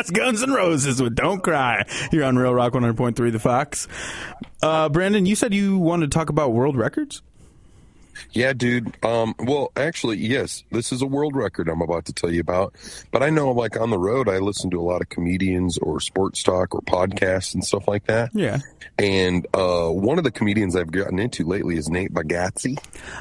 That's Guns N' Roses with Don't Cry. You're on Real Rock 100.3 The Fox. Brandon, you said you wanted to talk about world records? Yeah, dude. Well, actually, yes, this is a world record I'm about to tell you about. But I know, like, on the road, I listen to a lot of comedians or sports talk or podcasts and stuff like that. Yeah. And one of the comedians I've gotten into lately is Nate Bargatze.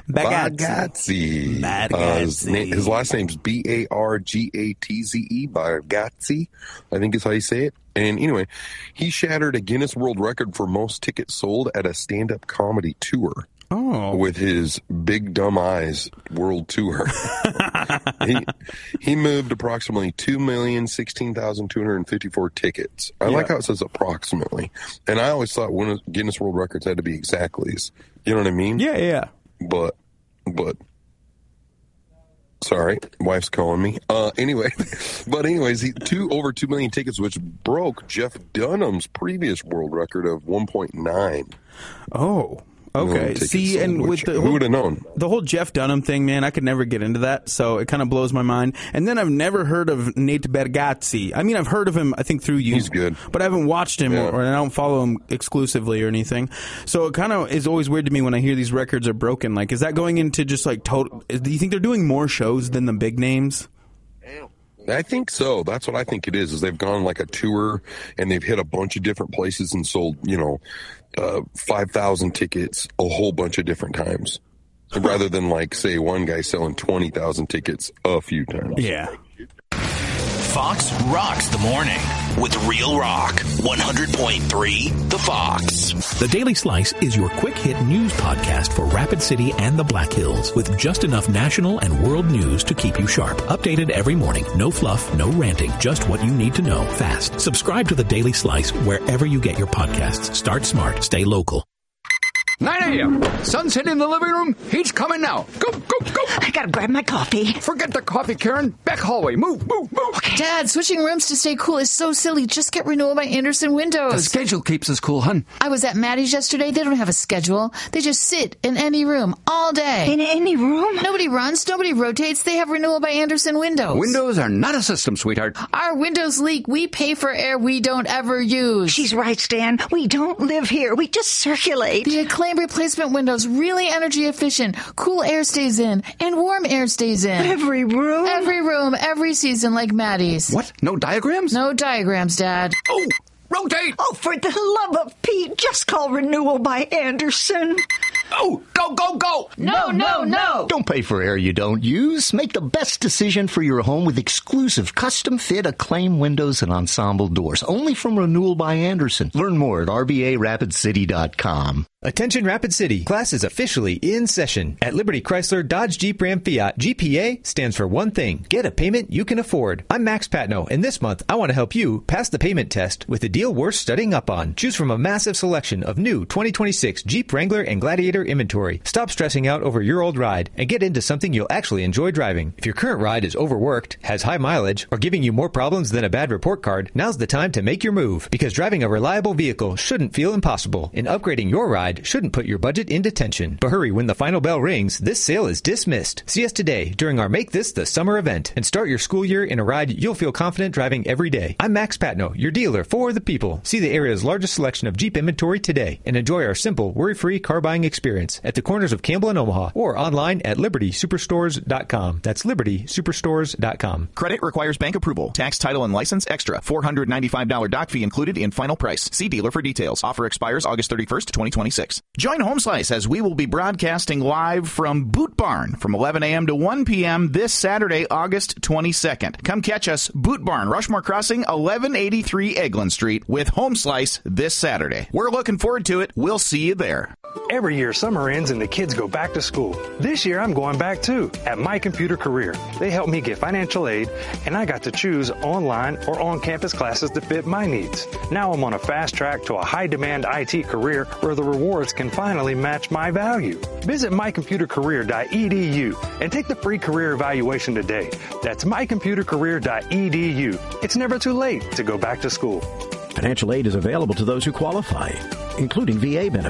His last name's Bargatze. Bargatze, I think is how you say it. And anyway, he shattered a Guinness World Record for most tickets sold at a stand-up comedy tour. Oh. With his Big Dumb Eyes World Tour. he moved approximately 2,016,254 tickets. I like how it says approximately. And I always thought Guinness World Records had to be exactlies. You know what I mean? Yeah. But sorry, wife's calling me. Anyways, over 2 million tickets, which broke Jeff Dunham's previous world record of 1.9. Oh. Okay. See, and with who would have known? The whole Jeff Dunham thing, man, I could never get into that, so it kind of blows my mind. And then I've never heard of Nate Bargatze. I mean, I've heard of him, I think, through you. He's good. But I haven't watched him, or I don't follow him exclusively or anything. So it kind of is always weird to me when I hear these records are broken. Like, is that going into just like total? Do you think they're doing more shows than the big names? I think so. That's what I think it is they've gone like a tour and they've hit a bunch of different places and sold, 5,000 tickets a whole bunch of different times rather than like, say, one guy selling 20,000 tickets a few times. Yeah. Fox rocks the morning with Real Rock 100.3 The Fox. The Daily Slice is your quick hit news podcast for Rapid City and the Black Hills with just enough national and world news to keep you sharp. Updated every morning. No fluff, no ranting, just what you need to know fast. Subscribe to the Daily Slice wherever you get your podcasts. Start smart, stay local. 9 a.m. Sunset in the living room. He's coming now. Go, go, go. I gotta grab my coffee. Forget the coffee, Karen. Back hallway. Move, move, move. Okay. Dad, switching rooms to stay cool is so silly. Just get renewal by Andersen Windows. The schedule keeps us cool, hun. I was at Maddie's yesterday. They don't have a schedule. They just sit in any room all day. In any room? Nobody runs. Nobody rotates. They have renewal by Andersen Windows. Windows are not a system, sweetheart. Our windows leak. We pay for air we don't ever use. She's right, Stan. We don't live here. We just circulate. The Acclaim replacement windows, really energy efficient. Cool air stays in and warm air stays in. Every room? Every room, every season, like Maddie's. What? No diagrams? No diagrams, Dad. Oh, rotate! Oh, for the love of Pete, just call renewal by Andersen. Oh, go, go, go! No, no, no! Don't pay for air you don't use. Make the best decision for your home with exclusive custom-fit Acclaim windows and ensemble doors. Only from Renewal by Andersen. Learn more at RBARapidCity.com. Attention Rapid City. Class is officially in session. At Liberty Chrysler Dodge Jeep Ram Fiat, GPA stands for one thing. Get a payment you can afford. I'm Max Patno, and this month I want to help you pass the payment test with a deal worth studying up on. Choose from a massive selection of new 2026 Jeep Wrangler and Gladiator inventory. Stop stressing out over your old ride and get into something you'll actually enjoy driving. If your current ride is overworked, has high mileage, or giving you more problems than a bad report card, now's the time to make your move. Because driving a reliable vehicle shouldn't feel impossible, and upgrading your ride shouldn't put your budget into tension. But hurry, when the final bell rings, this sale is dismissed. See us today during our Make This the Summer event and start your school year in a ride you'll feel confident driving every day. I'm Max Patno, your dealer for the people. See the area's largest selection of Jeep inventory today and enjoy our simple, worry-free car buying experience at the corners of Campbell and Omaha or online at LibertySuperstores.com. That's LibertySuperstores.com. Credit requires bank approval. Tax, title, and license extra. $495 doc fee included in final price. See dealer for details. Offer expires August 31st, 2026. Join Home Slice as we will be broadcasting live from Boot Barn from 11 a.m. to 1 p.m. this Saturday, August 22nd. Come catch us, Boot Barn, Rushmore Crossing, 1183 Eglin Street with Home Slice this Saturday. We're looking forward to it. We'll see you there. Every year, summer ends and the kids go back to school. This year, I'm going back too, at My Computer Career. They helped me get financial aid, and I got to choose online or on-campus classes that fit my needs. Now I'm on a fast track to a high-demand IT career where the rewards can finally match my value. Visit mycomputercareer.edu and take the free career evaluation today. That's mycomputercareer.edu. It's never too late to go back to school. Financial aid is available to those who qualify, including VA benefits.